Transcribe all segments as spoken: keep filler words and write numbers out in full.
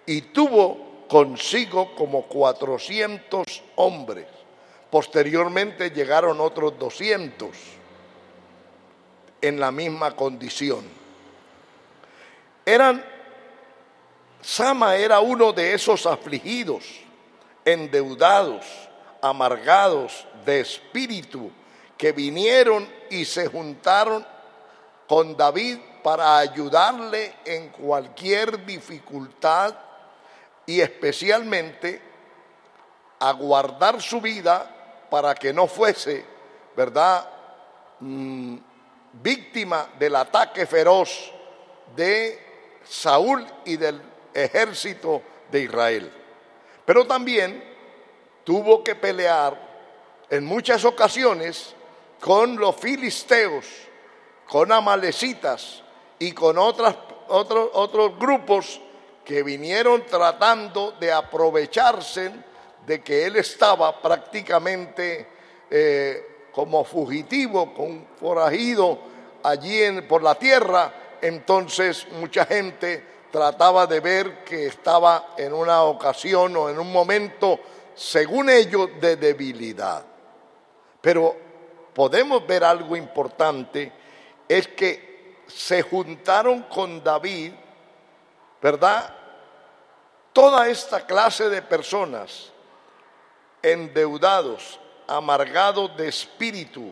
y tuvo consigo como cuatrocientos hombres. Posteriormente llegaron otros doscientos en la misma condición. Eran, Sama era uno de esos afligidos, endeudados, amargados de espíritu, que vinieron y se juntaron con David para ayudarle en cualquier dificultad y especialmente a guardar su vida para que no fuese, ¿verdad?, mm, víctima del ataque feroz de Saúl y del ejército de Israel. Pero también tuvo que pelear en muchas ocasiones con los filisteos, con amalecitas y con otras, otros, otros grupos que vinieron tratando de aprovecharse de que él estaba prácticamente eh, como fugitivo, con forajido allí en, por la tierra. Entonces mucha gente trataba de ver que estaba en una ocasión o en un momento, según ellos, de debilidad. Pero podemos ver algo importante, es que se juntaron con David, ¿verdad?, toda esta clase de personas endeudados, amargados de espíritu,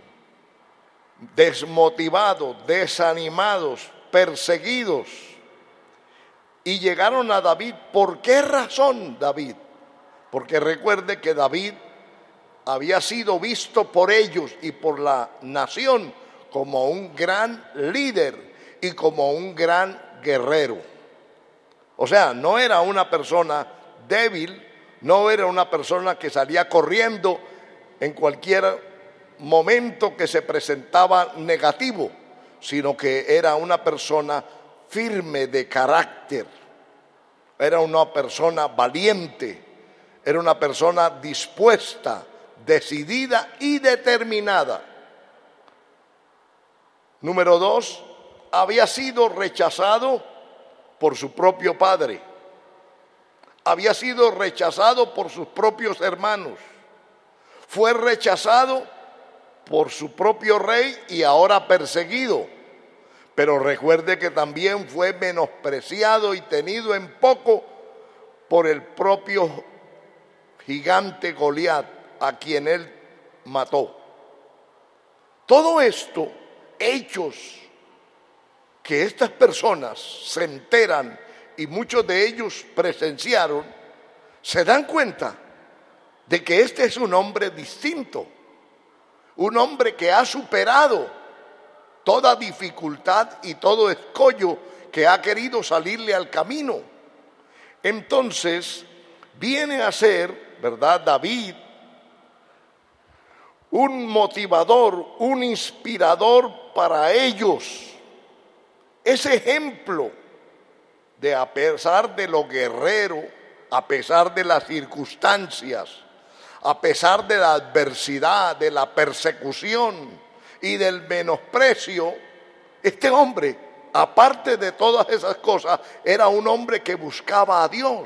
desmotivados, desanimados, perseguidos, y llegaron a David. ¿Por qué razón David? Porque recuerde que David había sido visto por ellos y por la nación como un gran líder y como un gran guerrero. O sea, no era una persona débil, no era una persona que salía corriendo en cualquier momento que se presentaba negativo, sino que era una persona firme de carácter, era una persona valiente, era una persona dispuesta, decidida y determinada. Número dos, había sido rechazado por su propio padre, había sido rechazado por sus propios hermanos, fue rechazado por su propio rey y ahora perseguido. Pero recuerde que también fue menospreciado y tenido en poco por el propio gigante Goliat, a quien él mató. Todo esto, hechos que estas personas se enteran y muchos de ellos presenciaron, se dan cuenta de que este es un hombre distinto, un hombre que ha superado toda dificultad y todo escollo que ha querido salirle al camino. Entonces viene a ser, ¿verdad?, David, un motivador, un inspirador para ellos. Ese ejemplo de, a pesar de lo guerrero, a pesar de las circunstancias, a pesar de la adversidad, de la persecución y del menosprecio, este hombre, aparte de todas esas cosas, era un hombre que buscaba a Dios.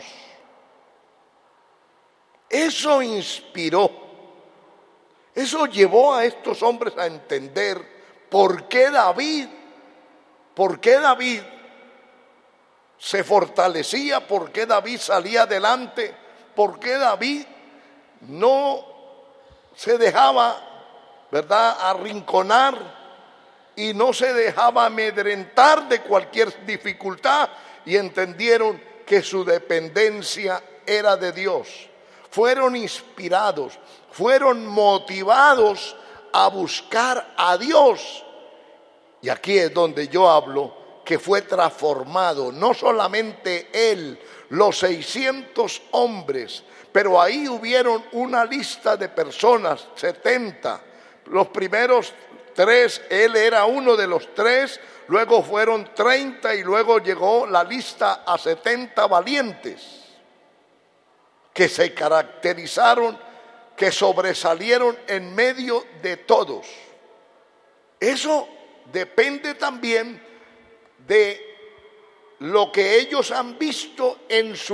Eso inspiró, eso llevó a estos hombres a entender por qué David, por qué David se fortalecía, por qué David salía adelante, por qué David no se dejaba, ¿verdad?, arrinconar y no se dejaba amedrentar de cualquier dificultad, y entendieron que su dependencia era de Dios. Fueron inspirados, fueron motivados a buscar a Dios. Y aquí es donde yo hablo que fue transformado, no solamente él, los seiscientos hombres, pero ahí hubieron una lista de personas, setenta. Los primeros tres, él era uno de los tres, luego fueron treinta y luego llegó la lista a setenta valientes que se caracterizaron, que sobresalieron en medio de todos. Eso depende también de lo que ellos han visto en su